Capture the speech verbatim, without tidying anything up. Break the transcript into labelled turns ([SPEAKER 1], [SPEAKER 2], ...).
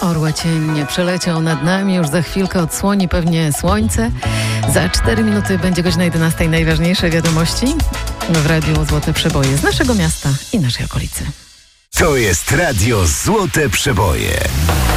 [SPEAKER 1] Orła cień nie przeleciał nad nami, już za chwilkę odsłoni pewnie słońce. Za cztery minuty będzie godzina jedenasta. Najważniejsze wiadomości w Radiu Złote Przeboje z naszego miasta i naszej okolicy.
[SPEAKER 2] To jest Radio Złote Przeboje.